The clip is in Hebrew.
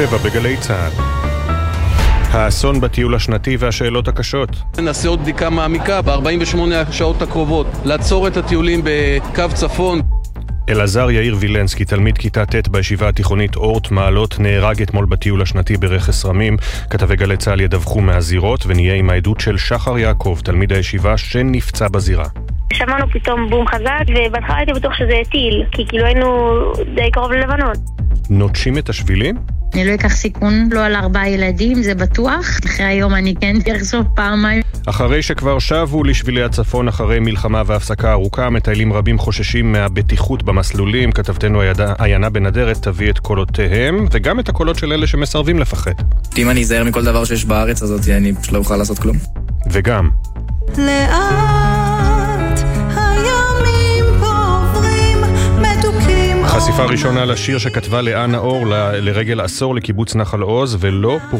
7 בגלי צה"ל. האסון בטיול השנתי והשאלות הקשות. נעשה עוד בדיקה מעמיקה ב-48 השעות הקרובות, לעצור את הטיולים בקו צפון. אלעזר יאיר וילנסקי, תלמיד כיתה ט' בישיבה התיכונית אורט מעלות, נהרג אתמול בטיול השנתי ברכס רמים. כתבי גלי צה"ל ידווחו מהזירות, ונהיה עם העדות של שחר יעקב, תלמיד הישיבה שנפצע בזירה. שמענו פתאום בום חזק, ובהתחלה הייתי בטוח שזה טיל, כי כאילו היינו די קרוב ללבנון. נוטשים את השבילים? אני לא אקח סיכון, לא על 4 ילדים, זה בטוח. אחרי היום אני כן תרסוף פעמיים. אחרי שכבר שבו לשבילי הצפון אחרי מלחמה והפסקה ארוכה, מטיילים רבים חוששים מהבטיחות במסלולים. כתבתנו עיינה בנדרת תביא את קולותיהם, וגם את הקולות של אלה שמסרבים לפחד. אם אני אזהר מכל דבר שיש בארץ הזאת, אני פשוט לא אוכל לעשות כלום. וגם לאט הימים פה עוברים מתוקים. חשיפה ראשונה לשיר שכתבה לאנה אור לרגל עשור לקיבוץ נחל עוז, ולא